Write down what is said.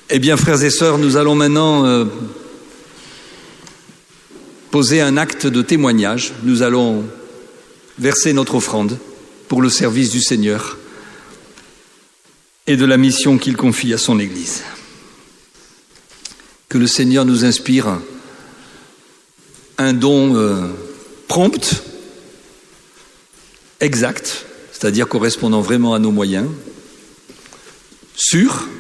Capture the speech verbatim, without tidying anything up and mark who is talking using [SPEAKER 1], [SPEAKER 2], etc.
[SPEAKER 1] Eh bien, frères et sœurs, nous allons maintenant euh, poser un acte de témoignage. Nous allons verser notre offrande pour le service du Seigneur et de la mission qu'il confie à son Église. Que le Seigneur nous inspire un don euh, prompt, exact, c'est-à-dire correspondant vraiment à nos moyens, sûr,